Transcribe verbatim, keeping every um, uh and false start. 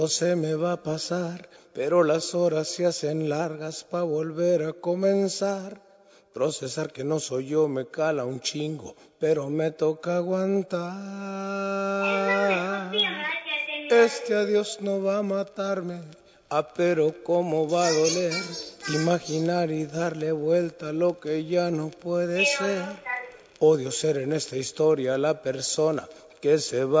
se me va a pasar, pero las horas se hacen largas pa' volver a comenzar. Procesar que no soy yo me cala un chingo, pero me toca aguantar. Este adiós no va a matarme, ah, pero cómo va a doler imaginar y darle vuelta a lo que ya no puede ser. Odio ser en esta historia la persona que se va